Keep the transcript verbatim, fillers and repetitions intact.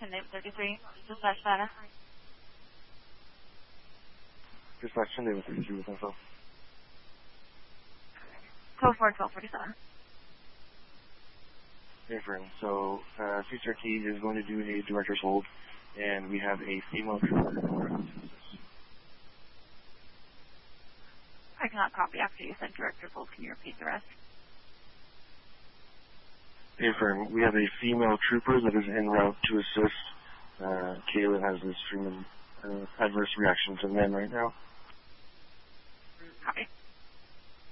Sunday thirty-three, dispatch data. Dispatch Sunday thirty-three with info. Code four twelve forty-seven. Affirm. So, uh, C C R T is going to do a director's hold, and we have a female trooper. I cannot copy after you said director's hold. Can you repeat the rest? Affirm. We have a female trooper that is en route to assist. Uh, Kayla has this extreme uh, adverse reaction to men right now. Copy.